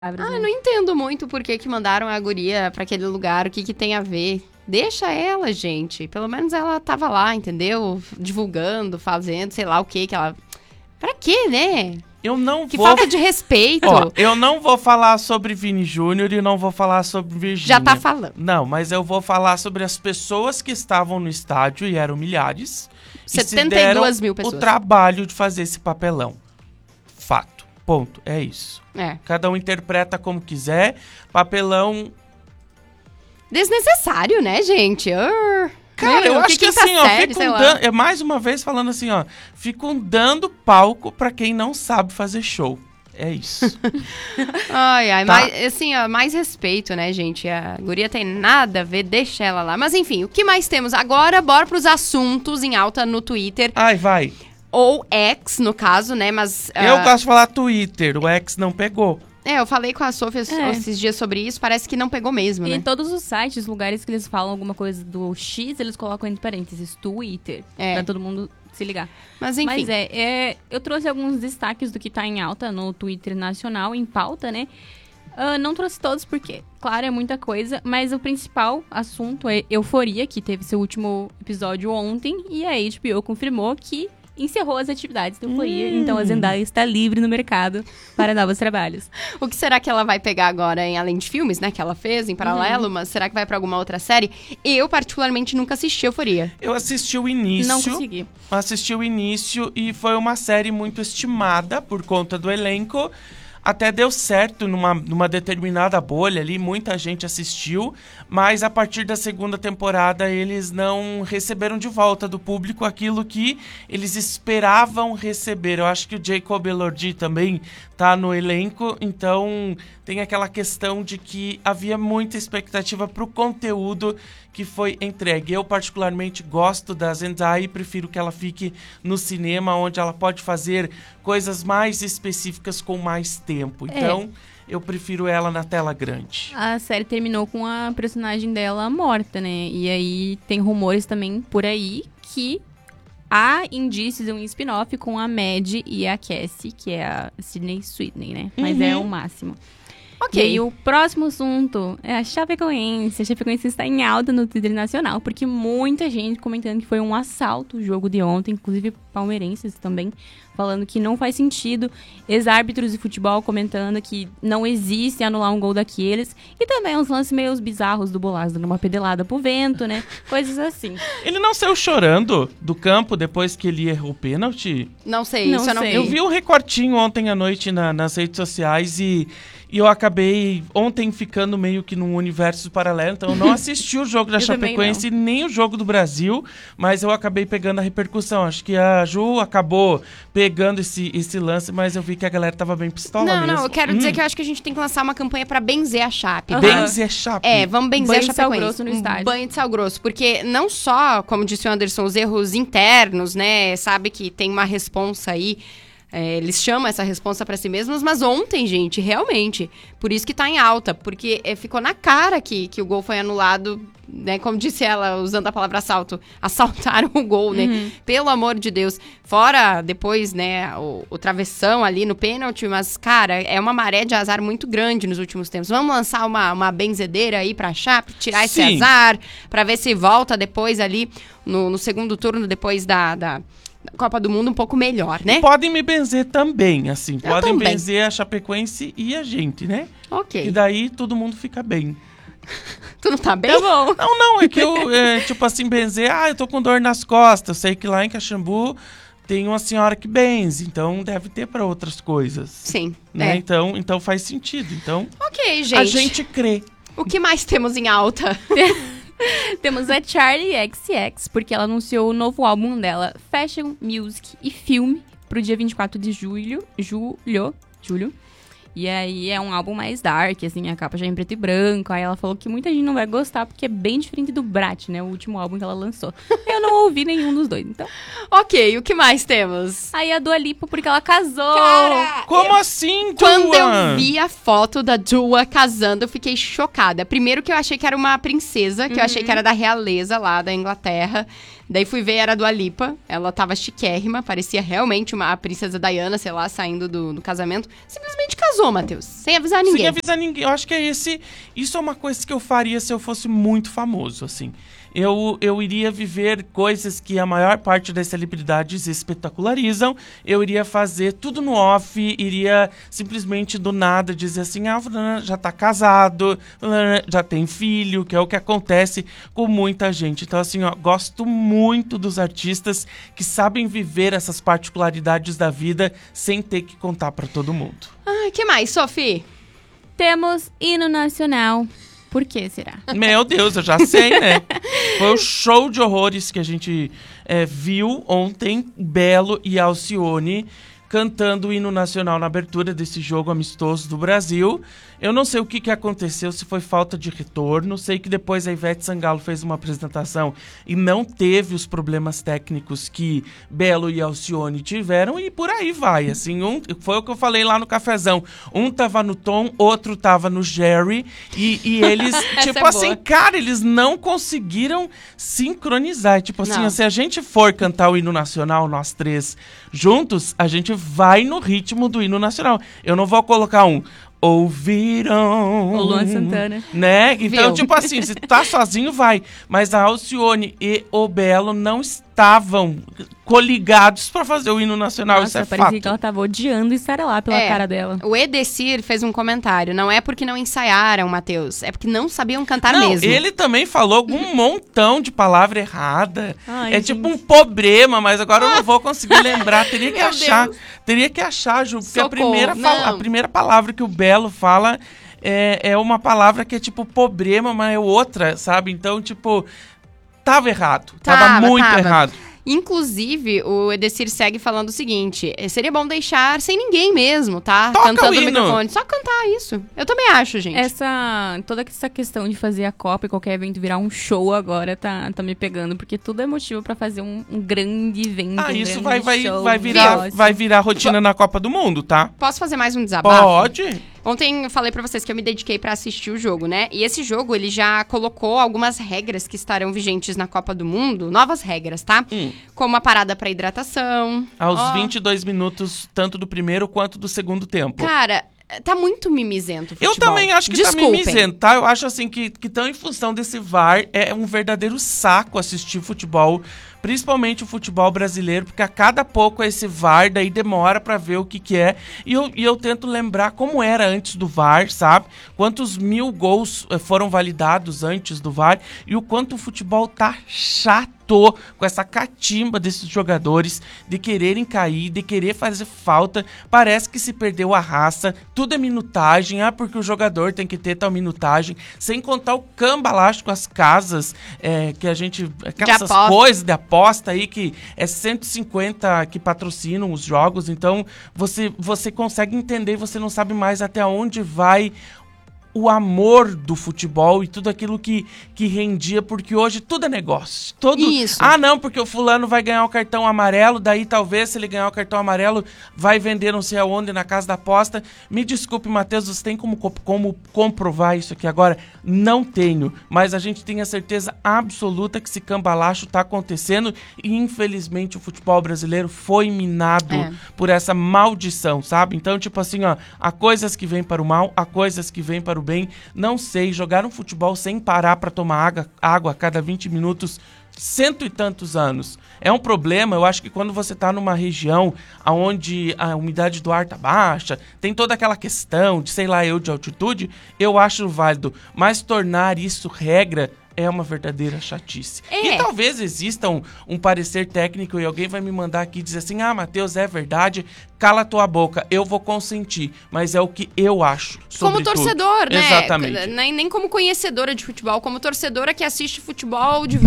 Eu não entendo muito por que mandaram a guria pra aquele lugar, o que tem a ver. Deixa ela, gente. Pelo menos ela tava lá, entendeu? Divulgando, fazendo, sei lá o que ela... Pra quê, né? Eu não que vou... falta de respeito. Eu não vou falar sobre Vini Júnior e não vou falar sobre Virgínia. Já tá falando. Não, mas eu vou falar sobre as pessoas que estavam no estádio, e eram milhares. 72 mil pessoas. O trabalho de fazer esse papelão. Fato. Ponto. É isso. Cada um interpreta como quiser. Papelão... Desnecessário, né, gente? Cara, eu acho que assim, ó, mais uma vez falando assim, ó, ficam dando palco pra quem não sabe fazer show. É isso. Tá. Mas, assim, ó, mais respeito, né, gente? A guria tem nada a ver, deixa ela lá. Mas enfim, o que mais temos agora? Bora pros assuntos em alta no Twitter. Vai. Ou X, no caso, né, mas... Eu gosto de falar Twitter, o X não pegou. Eu falei com a Sofia esses dias sobre isso, parece que não pegou mesmo, né? E em todos os sites, lugares que eles falam alguma coisa do X, eles colocam entre parênteses, Twitter, pra todo mundo se ligar. Mas enfim. Mas eu trouxe alguns destaques do que tá em alta no Twitter nacional, em pauta, né? Não trouxe todos porque, claro, é muita coisa, mas o principal assunto é Euforia, que teve seu último episódio ontem, e a HBO confirmou que encerrou as atividades da Euforia, então a Zendaya está livre no mercado para novos trabalhos. O que será que ela vai pegar agora, além de filmes, né, que ela fez em paralelo, mas será que vai para alguma outra série? Eu, particularmente, nunca assisti Euforia. Eu assisti o início. Não consegui. Assisti o início e foi uma série muito estimada por conta do elenco. Até deu certo numa determinada bolha ali, muita gente assistiu, mas a partir da segunda temporada eles não receberam de volta do público aquilo que eles esperavam receber. Eu acho que o Jacob Elordi também tá no elenco, então tem aquela questão de que havia muita expectativa pro conteúdo que foi entregue. Eu particularmente gosto da Zendaya e prefiro que ela fique no cinema, onde ela pode fazer coisas mais específicas com mais tempo. Então, eu prefiro ela na tela grande. A série terminou com a personagem dela morta, né? E aí tem rumores também por aí que há indícios de um spin-off com a Mad e a Cassie, que é a Sydney Sweeney, né? Mas é o máximo. Ok. E aí, o próximo assunto é a Chapecoense. A Chapecoense está em alta no Twitter nacional, porque muita gente comentando que foi um assalto o jogo de ontem, inclusive palmeirenses também, falando que não faz sentido. Ex-árbitros de futebol comentando que não existe anular um gol daqueles. E também uns lances meio bizarros do Bolaz, dando uma pedelada pro vento, né? Coisas assim. Ele não saiu chorando do campo depois que ele errou o pênalti? Não sei, isso eu não vi. Eu vi um recortinho ontem à noite nas redes sociais e eu acabei ontem ficando meio que num universo paralelo, então eu não assisti o jogo da Chapecoense nem o jogo do Brasil, mas eu acabei pegando a repercussão. Acho que a Ju acabou pegando esse lance, mas eu vi que a galera tava bem pistola mesmo. Não, eu quero dizer que eu acho que a gente tem que lançar uma campanha pra benzer a Chape. Benzer a Chape. Vamos benzer a Chapecoense. Banho de sal grosso no estádio. Banho de sal grosso, porque não só, como disse o Anderson, os erros internos, né, sabe que tem uma responsa aí, eles chamam essa responsa pra si mesmos, mas ontem, gente, realmente, por isso que tá em alta, porque ficou na cara que o gol foi anulado, né, como disse ela, usando a palavra assalto, assaltaram o gol, né, pelo amor de Deus, fora depois, né, o travessão ali no pênalti, mas, cara, é uma maré de azar muito grande nos últimos tempos. Vamos lançar uma benzedeira aí pra Chape, tirar esse azar, pra ver se volta depois ali, no segundo turno, depois da Copa do Mundo um pouco melhor, né? E podem me benzer também, assim. Podem também. benzer a Chapecoense e a gente, né? Ok. E daí todo mundo fica bem. Tu não tá bem? Tá bom. Não, é que eu, tipo assim, benzer... eu tô com dor nas costas. Eu sei que lá em Caxambu tem uma senhora que benze, então deve ter pra outras coisas. Sim. Né? Então faz sentido. Então, Ok, gente. a gente crê. O que mais temos em alta? Temos a Charli XCX, porque ela anunciou o novo álbum dela, Fashion, Music e Filme, pro dia 24 de julho. E aí é um álbum mais dark, assim, a capa já é em preto e branco. Aí ela falou que muita gente não vai gostar, porque é bem diferente do Brat, né? O último álbum que ela lançou. Eu não ouvi nenhum dos dois, então. Ok, o que mais temos? Aí a Dua Lipa, porque ela casou. Cara, Como assim, Dua? quando eu vi a foto da Dua casando, eu fiquei chocada. Primeiro que eu achei que era uma princesa, que eu achei que era da realeza lá da Inglaterra. Daí fui ver, era a Dua Lipa. Ela tava chiquérrima, parecia realmente a princesa Diana, sei lá, saindo do casamento. Simplesmente casou. vazou, Matheus. Sem avisar ninguém. Sem avisar ninguém. Eu acho que isso é uma coisa que eu faria se eu fosse muito famoso, assim. Eu iria viver coisas que a maior parte das celebridades espetacularizam. Eu iria fazer tudo no off, iria simplesmente do nada dizer assim, fulano já tá casado, fulano já tem filho, que é o que acontece com muita gente. Então, assim, gosto muito dos artistas que sabem viver essas particularidades da vida sem ter que contar pra todo mundo. Que mais, Sophie? Temos hino nacional. Por que será? Meu Deus, eu já sei, né? Foi o show de horrores que a gente viu ontem, Belo e Alcione cantando o hino nacional na abertura desse jogo amistoso do Brasil. Eu não sei o que aconteceu, se foi falta de retorno. Sei que depois a Ivete Sangalo fez uma apresentação e não teve os problemas técnicos que Belo e Alcione tiveram, e por aí vai. Assim, foi o que eu falei lá no cafezão. Um tava no Tom, outro tava no Jerry, e eles, tipo assim, cara, eles não conseguiram sincronizar. Tipo assim, se a gente for cantar o hino nacional, nós três juntos, a gente vai no ritmo do hino nacional. Eu não vou colocar ouviram. O Luan Santana. Né? Então, tipo assim, se tu tá sozinho, vai. Mas a Alcione e o Belo não estavam coligados pra fazer o hino nacional. Isso é parecia fato. Que ela tava odiando estar lá pela cara dela. O Edecir fez um comentário. Não é porque não ensaiaram, Matheus. É porque não sabiam cantar mesmo. Ele também falou um montão de palavra errada. Ai, gente. Tipo um problema, mas agora eu não vou conseguir lembrar. Teria que achar, Ju. Porque a primeira palavra que o Belo fala é uma palavra que é tipo problema, mas é outra, sabe? Então, tipo, tava errado. Tava muito errado. Inclusive, o Edecir segue falando o seguinte: seria bom deixar sem ninguém mesmo, tá? Toca cantando o hino. no microfone. Só cantar isso. Eu também acho, gente. Toda essa questão de fazer a Copa e qualquer evento virar um show agora tá me pegando, porque tudo é motivo pra fazer um grande evento. Isso vai virar rotina na Copa do Mundo, tá? Posso fazer mais um desabafo? Pode. Ontem eu falei pra vocês que eu me dediquei pra assistir o jogo, né? E esse jogo, ele já colocou algumas regras que estarão vigentes na Copa do Mundo. Novas regras, tá? Como a parada pra hidratação. Aos 22 minutos, tanto do primeiro quanto do segundo tempo. Cara, tá muito mimizento o futebol. Eu também acho que tá mimizento, tá? Eu acho assim que tão em função desse VAR, é um verdadeiro saco assistir futebol, principalmente o futebol brasileiro, porque a cada pouco é esse VAR, daí demora pra ver o que é. E eu tento lembrar como era antes do VAR, sabe? Quantos 1000 gols foram validados antes do VAR e o quanto o futebol tá chato com essa catimba desses jogadores de quererem cair, de querer fazer falta. Parece que se perdeu a raça, tudo é minutagem, porque o jogador tem que ter tal minutagem, sem contar o cambalacho com as casas que a gente... Aquelas coisas de aposta aí, que é 150 que patrocinam os jogos, então você consegue entender, você não sabe mais até onde vai o amor do futebol e tudo aquilo que rendia, porque hoje tudo é negócio. Isso. Não, porque o fulano vai ganhar o cartão amarelo, daí talvez se ele ganhar o cartão amarelo vai vender não sei aonde na casa da aposta. Me desculpe, Matheus, você tem como comprovar isso aqui agora? Não tenho, mas a gente tem a certeza absoluta que esse cambalacho tá acontecendo e infelizmente o futebol brasileiro foi minado por essa maldição, sabe? Então, tipo assim, há coisas que vêm para o mal, há coisas que vêm para o bem. Não sei, jogar um futebol sem parar para tomar água a cada 20 minutos, 100 e tantos anos. É um problema. Eu acho que quando você tá numa região onde a umidade do ar tá baixa, tem toda aquela questão de, de altitude, eu acho válido. Mas tornar isso regra é uma verdadeira chatice. E talvez exista um parecer técnico e alguém vai me mandar aqui dizer assim, Matheus, é verdade, cala tua boca, eu vou consentir, mas é o que eu acho sobre como torcedor, tudo. né? Exatamente. Nem como conhecedora de futebol, como torcedora que assiste futebol de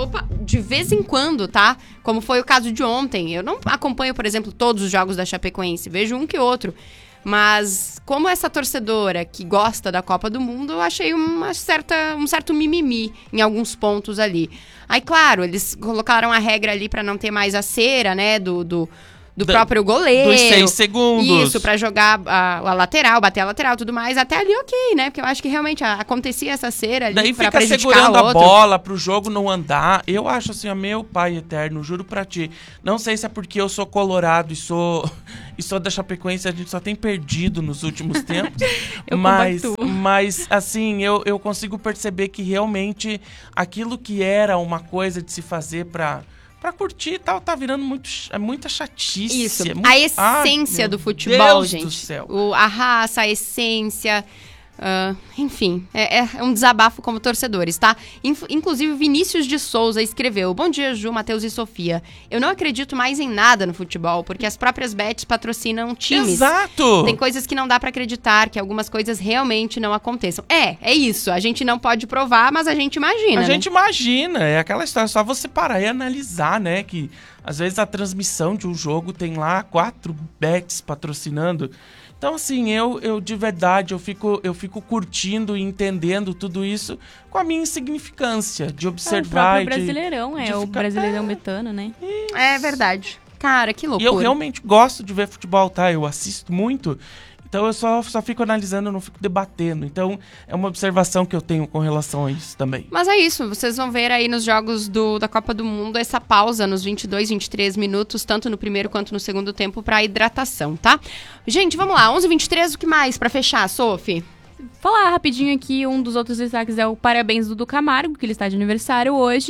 vez em quando, tá? Como foi o caso de ontem. Eu não acompanho, por exemplo, todos os jogos da Chapecoense, vejo um que outro. Mas, como essa torcedora que gosta da Copa do Mundo, eu achei um certo mimimi em alguns pontos ali. Aí, claro, eles colocaram a regra ali para não ter mais a cera, né, do do próprio goleiro. Dos 6 segundos. Isso, pra jogar a lateral, bater a lateral e tudo mais. Até ali, ok, né? Porque eu acho que realmente acontecia essa cera ali Daí pra fica prejudicar segurando o a outro. bola pro jogo não andar. Eu acho assim, ó, meu pai eterno, juro pra ti. Não sei se é porque eu sou colorado e sou da Chapecoense, a gente só tem perdido nos últimos tempos. mas assim, eu consigo perceber que realmente aquilo que era uma coisa de se fazer pra curtir e tal, tá virando muita chatice. Isso, a essência do futebol, Deus gente. do céu. A raça, a essência... enfim, é um desabafo como torcedores, tá? Inclusive, Vinícius de Souza escreveu: Bom dia, Ju, Matheus e Sofia. Eu não acredito mais em nada no futebol, porque as próprias bets patrocinam times. Exato! Tem coisas que não dá pra acreditar, que algumas coisas realmente não aconteçam. É isso. A gente não pode provar, mas a gente imagina, A né? gente imagina, é aquela história, só você parar e analisar, né? Que às vezes a transmissão de um jogo tem lá 4 bets patrocinando. Então, assim, eu de verdade, eu fico curtindo e entendendo tudo isso com a minha insignificância de observar. O próprio Brasileirão, o Brasileirão Metano, né? É verdade. Cara, que loucura. E eu realmente gosto de ver futebol, tá? Eu assisto muito. Então eu só fico analisando, eu não fico debatendo. Então é uma observação que eu tenho com relação a isso também. Mas é isso, vocês vão ver aí nos jogos da Copa do Mundo essa pausa nos 22, 23 minutos, tanto no primeiro quanto no segundo tempo, pra hidratação, tá? Gente, vamos lá, 11h23, o que mais pra fechar, Sophie? Falar rapidinho aqui, um dos outros destaques é o parabéns do Dudu Camargo, que ele está de aniversário hoje.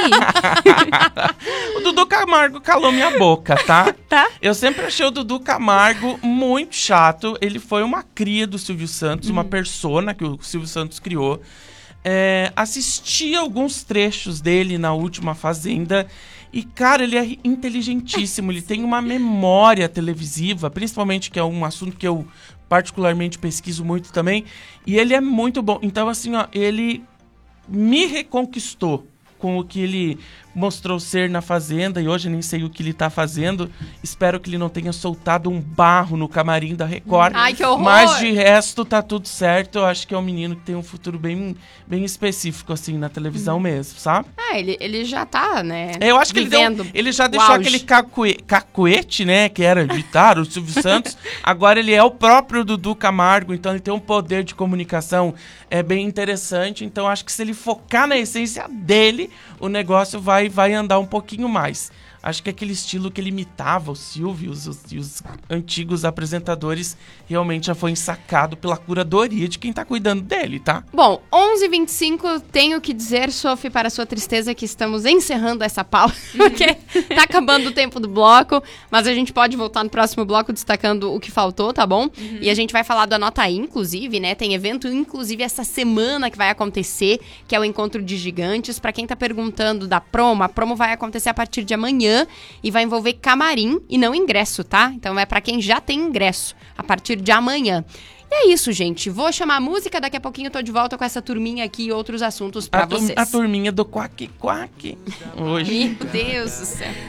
O Dudu Camargo calou minha boca, tá? Tá? Eu sempre achei o Dudu Camargo muito chato. Ele foi uma cria do Silvio Santos, uma persona que o Silvio Santos criou. Assisti alguns trechos dele na última Fazenda. E, cara, ele é inteligentíssimo. Ele tem uma memória televisiva, principalmente, que é um assunto que eu particularmente pesquiso muito também. E ele é muito bom. Então, assim, ó, ele me reconquistou com o que ele mostrou ser na Fazenda, e hoje eu nem sei o que ele tá fazendo. Espero que ele não tenha soltado um barro no camarim da Record. Ai, que horror! Mas de resto tá tudo certo. Eu acho que é um menino que tem um futuro bem específico, assim, na televisão mesmo, sabe? Ele já tá, né? Eu acho que ele já deixou aquele cacuete, né, que era editar o Silvio Santos. Agora ele é o próprio Dudu Camargo, então ele tem um poder de comunicação bem interessante. Então acho que se ele focar na essência dele, o negócio vai andar um pouquinho mais. Acho que aquele estilo que ele imitava o Silvio e os antigos apresentadores realmente já foi ensacado pela curadoria de quem tá cuidando dele, tá? Bom, 11h25, tenho que dizer, Sophie, para sua tristeza, que estamos encerrando essa pauta, porque tá acabando o tempo do bloco, mas a gente pode voltar no próximo bloco destacando o que faltou, tá bom? E a gente vai falar do Anota Aí, inclusive, né? Tem evento, inclusive, essa semana que vai acontecer, que é o Encontro de Gigantes. Pra quem tá perguntando da promo, a promo vai acontecer a partir de amanhã e vai envolver camarim e não ingresso, tá? Então é pra quem já tem ingresso, a partir de amanhã. E é isso, gente. Vou chamar a música, daqui a pouquinho eu tô de volta com essa turminha aqui e outros assuntos pra vocês. A turminha do quack hoje. Meu Deus do céu.